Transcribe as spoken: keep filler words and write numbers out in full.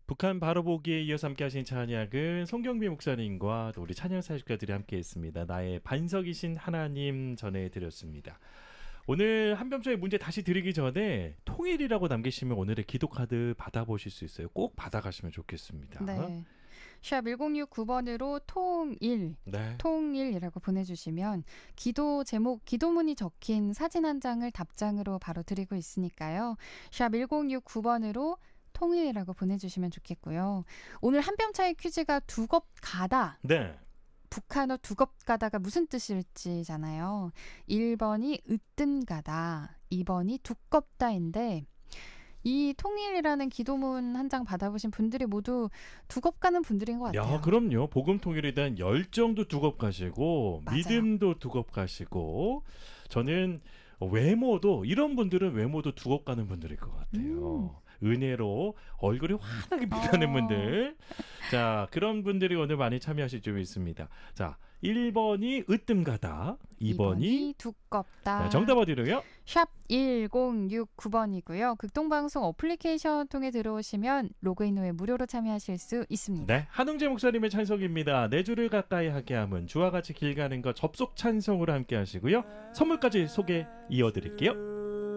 북한 바로 보기에 이어서 함께 하신 찬양은 송경미 목사님과 또 우리 찬양 사역자들이 함께 했습니다. 나의 반석이신 하나님 전해드렸습니다. 오늘 한뼘처의 문제 다시 드리기 전에 통일이라고 남기시면 오늘의 기도 카드 받아보실 수 있어요. 꼭 받아가시면 좋겠습니다. 네. 샵 일공육구 번으로 통일, 네. 통일이라고 보내주시면 기도 제목, 기도문이 적힌 사진 한 장을 답장으로 바로 드리고 있으니까요. 샵 일공육구 번으로 통일이라고 보내주시면 좋겠고요. 오늘 한뼘차이 퀴즈가 두겁 가다. 네. 북한어 두겁 가다가 무슨 뜻일지잖아요. 일 번이 으뜸 가다, 이 번이 두껍다인데 이 통일이라는 기도문 한 장 받아보신 분들이 모두 두겁 가는 분들인 것 같아요. 야, 그럼요. 복음 통일에 대한 열정도 두겁 가시고 맞아요. 믿음도 두겁 가시고 저는 외모도 이런 분들은 외모도 두겁 가는 분들일 것 같아요. 음. 은혜로 얼굴이 환하게 빛나는 어. 분들. 자, 그런 분들이 오늘 많이 참여하실 줄 있습니다. 자, 일 번이 으뜸가다, 이 번이, 이 번이 두껍다. 자, 정답 어디로요? 샵 일공육구 번이고요. 극동방송 어플리케이션 통해 들어오시면 로그인 후에 무료로 참여하실 수 있습니다. 네, 한웅재 목사님의 찬송입니다. 내 주를 가까이 하게 함은 주와 같이 길 가는 것 접속 찬송으로 함께 하시고요. 선물까지 소개 이어드릴게요.